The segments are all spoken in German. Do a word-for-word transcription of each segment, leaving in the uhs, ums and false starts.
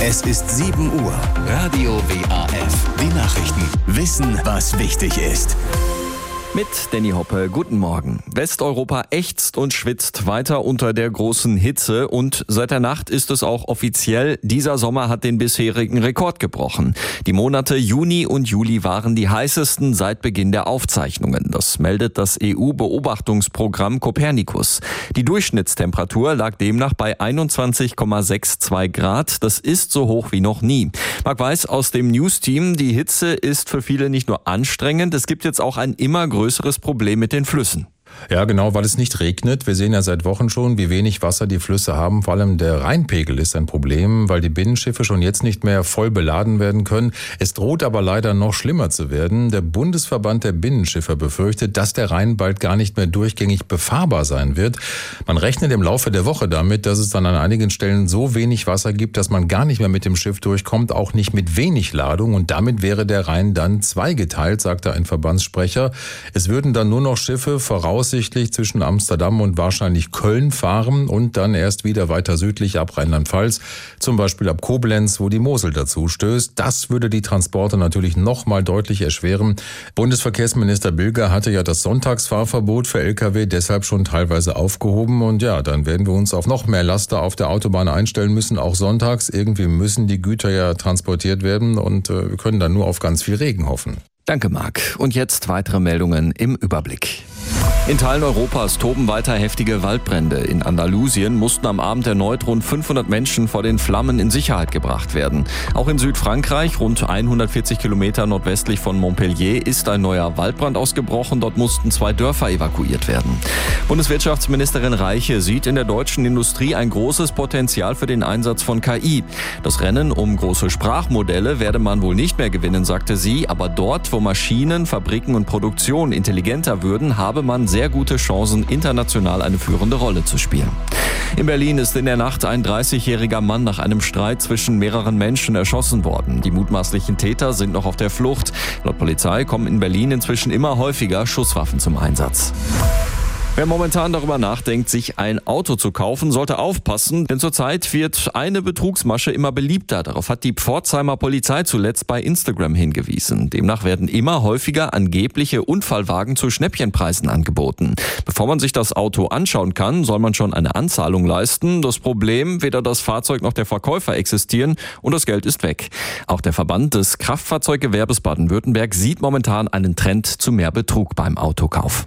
Es ist sieben Uhr. Radio W A F. Die Nachrichten. Wissen, was wichtig ist. Mit Danny Hoppe, guten Morgen. Westeuropa ächzt und schwitzt weiter unter der großen Hitze und seit der Nacht ist es auch offiziell, dieser Sommer hat den bisherigen Rekord gebrochen. Die Monate Juni und Juli waren die heißesten seit Beginn der Aufzeichnungen. Das meldet das E U-Beobachtungsprogramm Copernicus. Die Durchschnittstemperatur lag demnach bei einundzwanzig Komma zweiundsechzig Grad. Das ist so hoch wie noch nie. Marc Weiß aus dem News-Team, die Hitze ist für viele nicht nur anstrengend, es gibt jetzt auch ein immer größeres größeres Problem mit den Flüssen. Ja, genau, weil es nicht regnet. Wir sehen ja seit Wochen schon, wie wenig Wasser die Flüsse haben. Vor allem der Rheinpegel ist ein Problem, weil die Binnenschiffe schon jetzt nicht mehr voll beladen werden können. Es droht aber leider noch schlimmer zu werden. Der Bundesverband der Binnenschiffer befürchtet, dass der Rhein bald gar nicht mehr durchgängig befahrbar sein wird. Man rechnet im Laufe der Woche damit, dass es dann an einigen Stellen so wenig Wasser gibt, dass man gar nicht mehr mit dem Schiff durchkommt, auch nicht mit wenig Ladung. Und damit wäre der Rhein dann zweigeteilt, sagte ein Verbandssprecher. Es würden dann nur noch Schiffe voraus voraussichtlich zwischen Amsterdam und wahrscheinlich Köln fahren und dann erst wieder weiter südlich ab Rheinland-Pfalz, zum Beispiel ab Koblenz, wo die Mosel dazu stößt. Das würde die Transporte natürlich noch mal deutlich erschweren. Bundesverkehrsminister Bilger hatte ja das Sonntagsfahrverbot für L K W deshalb schon teilweise aufgehoben und ja, dann werden wir uns auf noch mehr Laster auf der Autobahn einstellen müssen, auch sonntags. Irgendwie müssen die Güter ja transportiert werden und äh, wir können dann nur auf ganz viel Regen hoffen. Danke, Marc. Und jetzt weitere Meldungen im Überblick. In Teilen Europas toben weiter heftige Waldbrände. In Andalusien mussten am Abend erneut rund fünfhundert Menschen vor den Flammen in Sicherheit gebracht werden. Auch in Südfrankreich, rund hundertvierzig Kilometer nordwestlich von Montpellier, ist ein neuer Waldbrand ausgebrochen. Dort mussten zwei Dörfer evakuiert werden. Bundeswirtschaftsministerin Reiche sieht in der deutschen Industrie ein großes Potenzial für den Einsatz von K I. Das Rennen um große Sprachmodelle werde man wohl nicht mehr gewinnen, sagte sie. Aber dort, wo Maschinen, Fabriken und Produktion intelligenter würden, habe man sehr gute Chancen, international eine führende Rolle zu spielen. In Berlin ist in der Nacht ein dreißigjähriger Mann nach einem Streit zwischen mehreren Menschen erschossen worden. Die mutmaßlichen Täter sind noch auf der Flucht. Laut Polizei kommen in Berlin inzwischen immer häufiger Schusswaffen zum Einsatz. Wer momentan darüber nachdenkt, sich ein Auto zu kaufen, sollte aufpassen, denn zurzeit wird eine Betrugsmasche immer beliebter. Darauf hat die Pforzheimer Polizei zuletzt bei Instagram hingewiesen. Demnach werden immer häufiger angebliche Unfallwagen zu Schnäppchenpreisen angeboten. Bevor man sich das Auto anschauen kann, soll man schon eine Anzahlung leisten. Das Problem, weder das Fahrzeug noch der Verkäufer existieren und das Geld ist weg. Auch der Verband des Kraftfahrzeuggewerbes Baden-Württemberg sieht momentan einen Trend zu mehr Betrug beim Autokauf.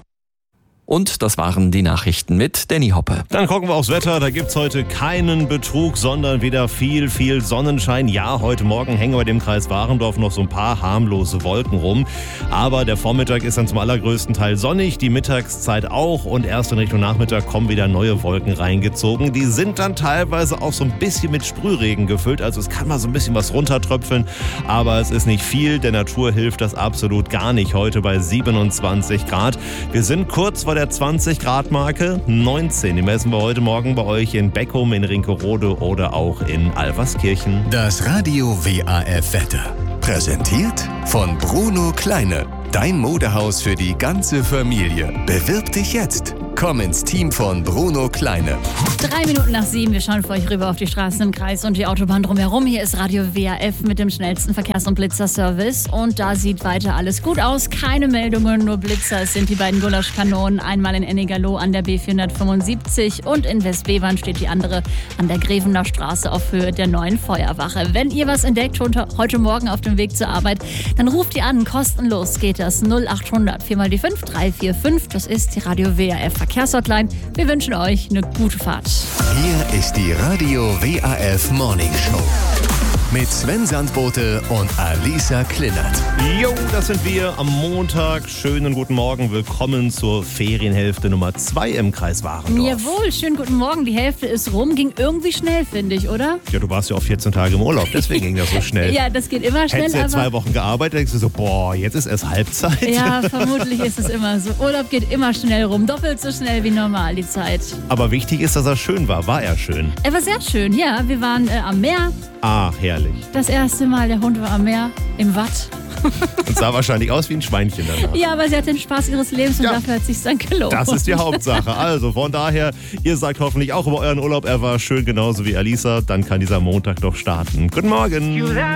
Und das waren die Nachrichten mit Danny Hoppe. Dann gucken wir aufs Wetter. Da gibt's heute keinen Betrug, sondern wieder viel, viel Sonnenschein. Ja, heute Morgen hängen bei dem Kreis Warendorf noch so ein paar harmlose Wolken rum. Aber der Vormittag ist dann zum allergrößten Teil sonnig, die Mittagszeit auch. Und erst in Richtung Nachmittag kommen wieder neue Wolken reingezogen. Die sind dann teilweise auch so ein bisschen mit Sprühregen gefüllt. Also es kann mal so ein bisschen was runtertröpfeln. Aber es ist nicht viel. Der Natur hilft das absolut gar nicht heute bei siebenundzwanzig Grad. Wir sind kurz vor der zwanzig Grad Marke, neunzehn. Die messen wir heute Morgen bei euch in Beckum, in Rinkerode oder auch in Alverskirchen. Das Radio W A F Wetter. Präsentiert von Bruno Kleine. Dein Modehaus für die ganze Familie. Bewirb dich jetzt. Komm ins Team von Bruno Kleine. Drei Minuten nach sieben. Wir schauen für euch rüber auf die Straßen im Kreis und die Autobahn drumherum. Hier ist Radio W A F mit dem schnellsten Verkehrs- und Blitzerservice. Und da sieht weiter alles gut aus. Keine Meldungen, nur Blitzer. Es sind die beiden Gulaschkanonen. Einmal in Ennigerloh an der B vierhundertfünfundsiebzig und in Westbevern steht die andere an der Grevener Straße auf Höhe der neuen Feuerwache. Wenn ihr was entdeckt heute Morgen auf dem Weg zur Arbeit, dann ruft ihr an. Kostenlos geht das. null achthundert vier mal die fünf drei vier fünf. Das ist die Radio W A F Verkehrshotline. Wir wünschen euch eine gute Fahrt. Hier ist die Radio W A F Morning Show. Mit Sven Sandbote und Alisa Klinnert. Jo, das sind wir am Montag. Schönen guten Morgen. Willkommen zur Ferienhälfte Nummer zwei im Kreis Warendorf. Jawohl, schönen guten Morgen. Die Hälfte ist rum. Ging irgendwie schnell, finde ich, oder? Ja, du warst ja auch vierzehn Tage im Urlaub. Deswegen ging das so schnell. Ja, das geht immer schnell. Hättest du ja aber zwei Wochen gearbeitet, denkst du so, boah, jetzt ist erst Halbzeit. Ja, vermutlich ist es immer so. Urlaub geht immer schnell rum. Doppelt so schnell wie normal, die Zeit. Aber wichtig ist, dass er schön war. War er schön? Er war sehr schön, ja. Wir waren äh, am Meer. Ah, herrlich. Das erste Mal, der Hund war am Meer, im Watt. Und sah wahrscheinlich aus wie ein Schweinchen danach. Ja, aber sie hat den Spaß ihres Lebens und Ja. dafür hat sich's dann gelohnt. Das ist die Hauptsache. Also von daher, ihr sagt hoffentlich auch über euren Urlaub, er war schön genauso wie Alisa. Dann kann dieser Montag doch starten. Guten Morgen.